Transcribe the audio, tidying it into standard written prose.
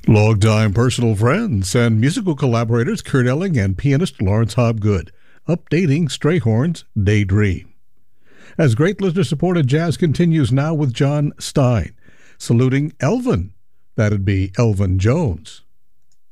Longtime personal friends and musical collaborators Kurt Elling and pianist Lawrence Hobgood, updating Strayhorn's Daydream. As great listener-supported jazz continues now with John Stein, saluting Elvin. That'd be Elvin Jones.